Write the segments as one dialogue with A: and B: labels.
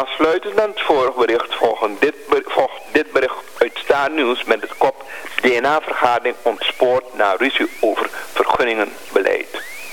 A: Aansluitend aan het vorige bericht volgt dit bericht uit Staarnieuws met het kop DNA-vergadering ontspoort na ruzie over vergunningenbeleid.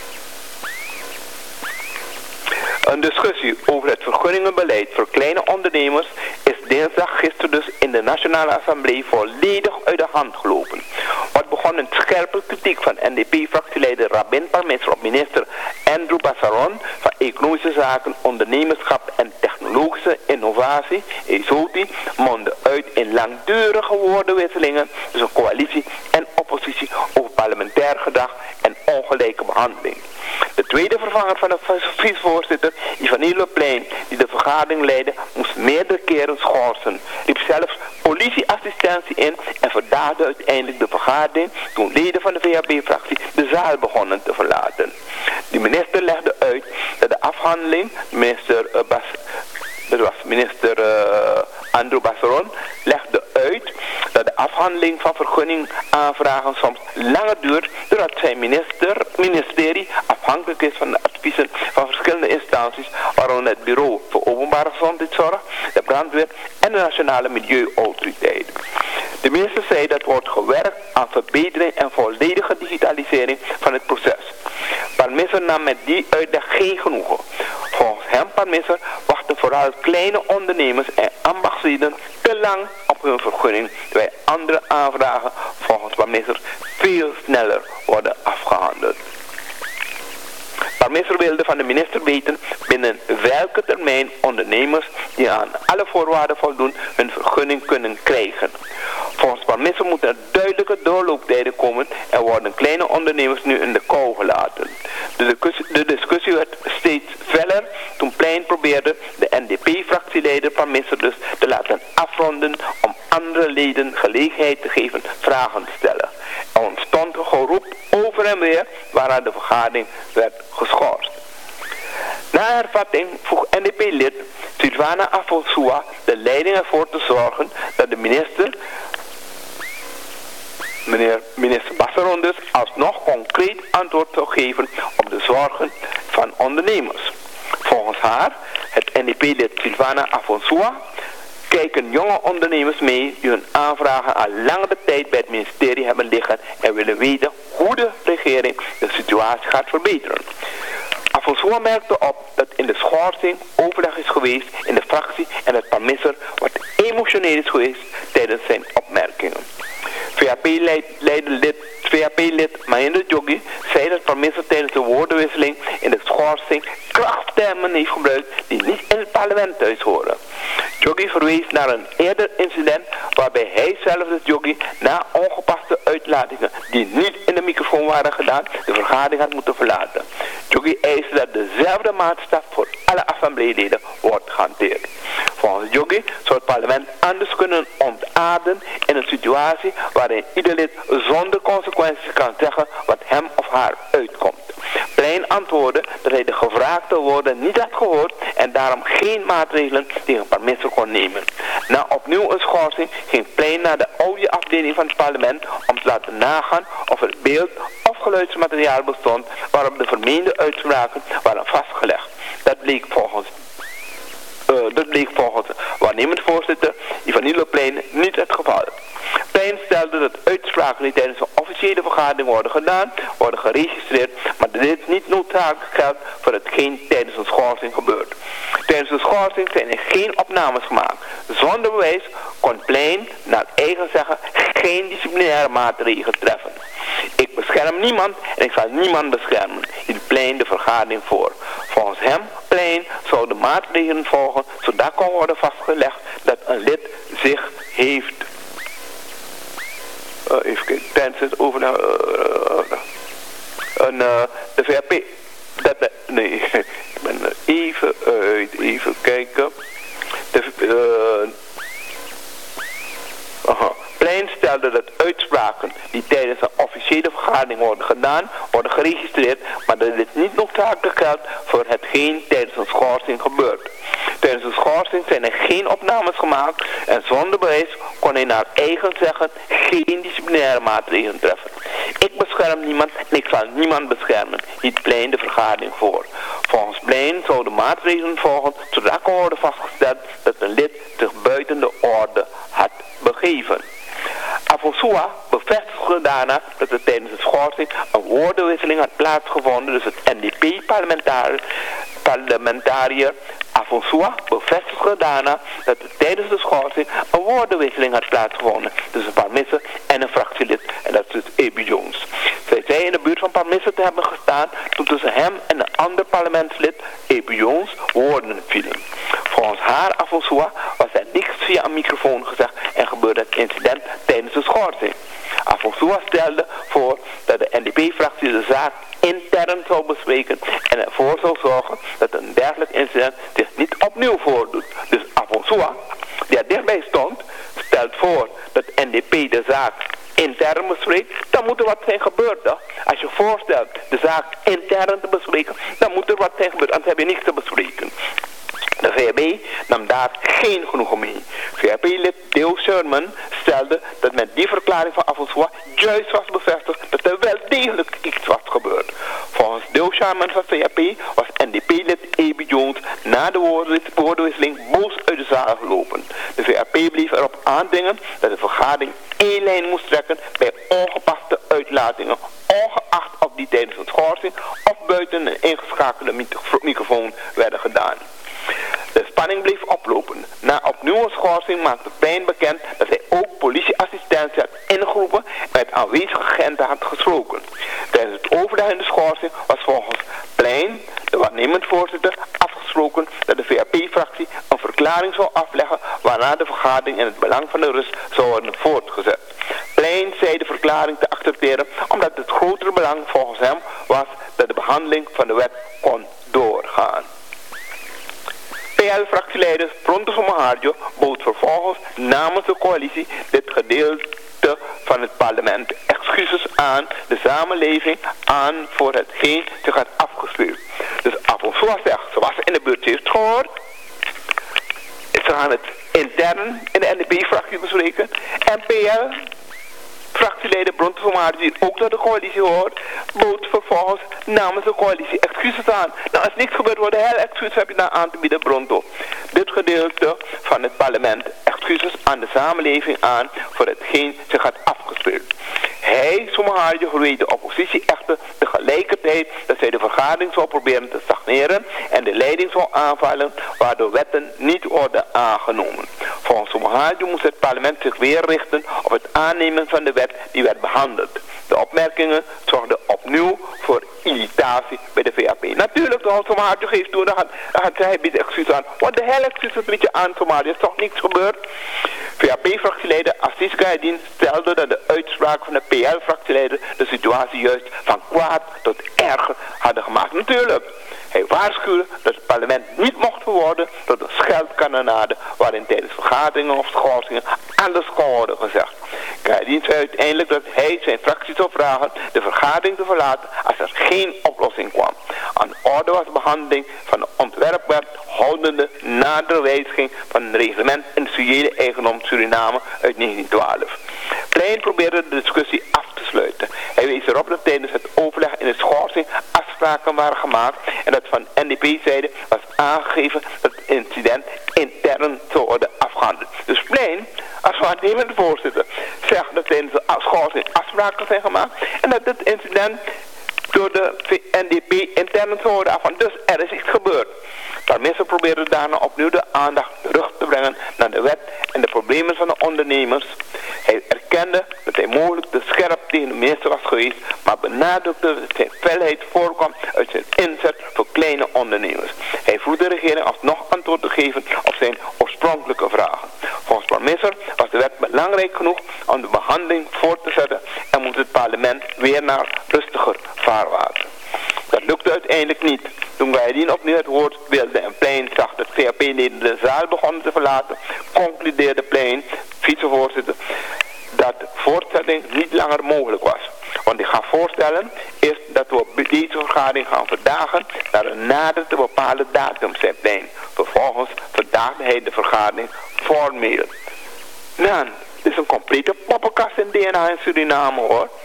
A: Een discussie over het vergunningenbeleid voor kleine ondernemers is dinsdag gisteren dus in de Nationale Assemblée volledig uit de hand gelopen. Wat begon met scherpe kritiek van NDP-fractieleider Rabin Parmeister op minister Andrew Bassaron van Economische Zaken, Ondernemerschap en Technologische Innovatie, ESOTI, mondde uit in langdurige woordenwisselingen tussen coalitie en oppositie over parlementair gedrag en ongelijke behandeling. De tweede vervanger van de vicevoorzitter, Yvonne Le Plein, die de vergadering leidde, moest meerdere keren schorsen, riep zelfs politieassistentie in en verdaagde uiteindelijk de vergadering toen leden van de VHB-fractie de zaal begonnen te verlaten. De minister legde uit dat de afhandeling, minister Andrew Bassaron legde uit dat de afhandeling van vergunningaanvragen soms langer duurt doordat zijn ministerie afhankelijk is van de adviezen van verschillende instanties, waaronder het Bureau voor Openbare Gezondheidszorg, de brandweer en de Nationale Milieuautoriteit. De minister zei dat wordt gewerkt aan verbetering en volledige digitalisering van het proces. Parmeister nam met die uitleg geen genoegen. Volgens hem, Parmeister, wachten vooral kleine ondernemers en ambachtslieden te lang op hun vergunning, terwijl andere aanvragen volgens Parmeister veel sneller worden afgehandeld. Parmeister wilde van de minister weten binnen welke termijn ondernemers die aan alle voorwaarden voldoen hun vergunning kunnen krijgen. Volgens Parmeister moeten er duidelijke doorlooptijden komen en worden kleine ondernemers nu in de kou gelaten. De discussie werd steeds feller toen Plein probeerde de NDP-fractieleider Parmeister dus te laten afronden om andere leden gelegenheid te geven vragen te stellen. Er ontstond een geroep over en weer waaraan de vergadering werd geschorst. Na hervatting vroeg NDP-lid Sylvana Afonsua de leiding ervoor te zorgen dat de minister Bassaron dus alsnog concreet antwoord zou geven op de zorgen van ondernemers. Volgens haar, het NDP-lid Sylvana Afonsua, kijken jonge ondernemers mee die hun aanvragen al langere tijd bij het ministerie hebben liggen en willen weten hoe de regering de situatie gaat verbeteren. Afonsua merkte op dat in de schorsing overleg is geweest in de fractie en dat Parmeister wat emotioneel is geweest tijdens zijn opmerkingen. VHP-lid Mahinder Joggi zei dat Parmeister tijdens de woordenwisseling in de schorsing krachttermen heeft gebruikt die niet in het parlement thuis horen. Joggi verwees naar een eerder incident waarbij hij zelf, dus Joggi, na ongepaste uitlatingen die niet in de microfoon waren gedaan, de vergadering had moeten verlaten. Joggi eiste dat dezelfde maatstaf voor alle assembleeleden wordt gehanteerd. Volgens Joggi zou het parlement anders kunnen ontaarden in een situatie waarin ieder lid zonder consequenties kan zeggen wat hem of haar uitkomt. Plein antwoordde dat hij de gevraagde woorden niet had gehoord en daarom geen maatregelen tegen Parmeister kon nemen. Na opnieuw een schorsing ging Plein naar de audioafdeling van het parlement om te laten nagaan of er beeld of geluidsmateriaal bestond waarop de vermeende uitspraken waren vastgelegd. Dat bleek volgens waarnemend voorzitter Yvonne Le Plein niet het geval. Plein stelde dat uitspraken die tijdens een officiële vergadering worden gedaan, worden geregistreerd, maar dat dit niet noodzakelijk geldt voor hetgeen tijdens een schorsing gebeurt. Tijdens de schorsing zijn er geen opnames gemaakt. Zonder bewijs kon Plein naar eigen zeggen geen disciplinaire maatregelen treffen. Ik bescherm niemand en ik zal niemand beschermen, hield Plein de vergadering voor. Volgens hem, Plein, zouden maatregelen volgen zodat kon worden vastgelegd dat een lid zich heeft even kijken, tijdens het over de VHP. Ik ben er even uit, even kijken. Plein stelde dat uitspraken die tijdens een officiële vergadering worden gedaan, worden geregistreerd, maar dat dit niet noodzakelijk geldt voor hetgeen tijdens een schorsing gebeurt. Tijdens de schorsing zijn er geen opnames gemaakt en zonder bewijs kon hij naar eigen zeggen geen disciplinaire maatregelen treffen. Ik bescherm niemand en ik zal niemand beschermen, hield Plein de vergadering voor. Volgens Plein zouden maatregelen volgen zodra kan worden vastgesteld dat een lid zich buiten de orde had begeven. Afosua bevestigde daarna dat er tijdens de schorsing een woordenwisseling had plaatsgevonden. Dus het NDP-parlementariër Afosua bevestigde daarna dat er tijdens de schorsing een woordenwisseling had plaatsgevonden tussen Parmisse en een fractielid. En dat is dus Ebi Jones. Zij zei in de buurt van Parmisse te hebben gestaan toen tussen hem en een ander parlementslid, Ebi Jones, woorden vielen. Volgens haar Afosua was er niks via een microfoon gezegd en gebeurde het incident tijdens de schorsing. Afosua stelde voor dat de NDP-fractie de zaak intern zou bespreken en ervoor zou zorgen dat een dergelijk incident zich niet opnieuw voordoet. Dus Afosua, die er dichtbij stond, stelt voor dat NDP de zaak intern bespreekt, dan moet er wat zijn gebeurd. Hè? Als je voorstelt de zaak intern te bespreken, dan moet er wat zijn gebeurd, anders heb je niks te bespreken. De VHB nam daar geen genoegen mee. VHB-lid Dale Sherman stelde dat met die verklaring van Afosua juist was bevestigd dat er wel degelijk iets was gebeurd. Volgens Dale Sherman van VHB was NDP-lid Ebi Jones na de woordenwisseling boos uit de zaal gelopen. De VHB bleef erop aandringen dat de vergadering één lijn moest trekken bij ongepaste uitlatingen, ongeacht of die tijdens een schorsing of buiten een ingeschakelde microfoon werden gedaan. De spanning bleef oplopen. Na opnieuw een schorsing maakte Plein bekend dat hij ook politieassistentie had ingeroepen en met aanwezige agenten had gesproken. Tijdens het overleg in de schorsing was volgens Plein, de waarnemend voorzitter, afgesproken dat de VHP-fractie een verklaring zou afleggen waarna de vergadering in het belang van de rust zou worden voortgezet. Plein zei de verklaring te accepteren omdat het grotere belang volgens hem was dat de behandeling van de wet kon doorgaan. PL-fractieleider Pronto Somoharjo bood vervolgens namens de coalitie dit gedeelte van het parlement excuses aan de samenleving aan voor hetgeen zich had afgespeeld. Dus Afosua zegt, zoals ze in de buurt heeft gehoord, ze gaan het intern in de NDP-fractie bespreken en PL-fractieleider Pronto Somoharjo, die ook tot de coalitie hoort, bood vervolgens namens de coalitie excuses aan. Nou, als niks gebeurt, worden heel excuses heb je dan aan te bieden, Pronto. Dit gedeelte van het parlement excuses aan de samenleving aan voor hetgeen zich had afgespeeld. Hij, Somoharjo, verweet de oppositie echter tegelijkertijd dat zij de vergadering zou proberen te stagneren en de leiding zou aanvallen, waardoor wetten niet worden aangenomen. Volgens Somoharjo moest het parlement zich weer richten op het aannemen van de wet die werd behandeld. De opmerkingen zorgden opnieuw voor irritatie bij de VHP. Natuurlijk, de Somoharjo geeft toe, dan gaat hij biedt excuus aan. Wat de hel excuses bied je aan, Somoharjo? Er is toch niks gebeurd? VHP-fractieleider Assis Gaidin stelde dat de uitspraak van de PL-fractieleider de situatie juist van kwaad tot erger hadden gemaakt. Natuurlijk. Hij waarschuwde dat het parlement niet mocht verworden tot een scheldkanonade waarin tijdens vergaderingen of schorsingen alles kon worden gezegd. Gaidin zei uiteindelijk dat hij zijn fractie zou vragen de vergadering te verlaten als er geen oplossing kwam. Aan de orde was de behandeling van de ontwerpwet houdende na de wijziging van het reglement industriële eigendom Suriname uit 1912. Plein probeerde de discussie af te sluiten. Hij wees erop dat tijdens het overleg in de schorsing afspraken waren gemaakt en dat van NDP-zijde was aangegeven dat het incident intern zou worden afgehandeld. Dus Plein, als waarnemende voorzitter, zegt dat tijdens de schorsing afspraken zijn gemaakt en dat het incident door de NDP intern zou worden afgehandeld. Dus er is iets gebeurd. Parmisse probeerde daarna opnieuw de aandacht terug te brengen naar de wet en de problemen van de ondernemers. Hij erkende dat hij mogelijk te scherp tegen de minister was geweest, maar benadrukte dat zijn felheid voorkwam uit zijn inzet voor kleine ondernemers. Hij vroeg de regering alsnog antwoord te geven op zijn oorspronkelijke vragen. Volgens Parmisse was de wet belangrijk genoeg om de behandeling voort te zetten en moest het parlement weer naar rustiger vaarwater. Dat lukte uiteindelijk niet. Toen Gaidin opnieuw het woord wilde en Plein zag dat VHP-leden de zaal begonnen te verlaten, concludeerde Plein, vicevoorzitter, dat voortzetting niet langer mogelijk was. Want ik ga voorstellen is dat we deze vergadering gaan verdagen naar een nader te bepalen datum, zei Plein. Vervolgens verdaagde hij de vergadering formeel. Man, dit is een complete poppenkast in DNA in Suriname, hoor.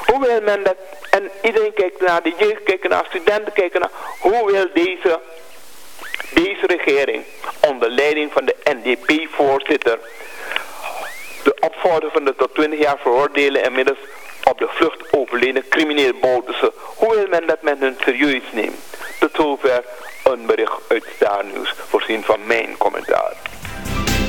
A: Hoe wil men dat? En iedereen kijkt naar de jeugd, kijkt naar studenten, kijken naar hoe wil deze regering onder leiding van de NDP-voorzitter de opvolger van de tot 20 jaar veroordelen inmiddels op de vlucht overleden crimineel Bouterse. Hoe wil men dat men hun serieus neemt? Tot zover een bericht uit Star News, voorzien van mijn commentaar.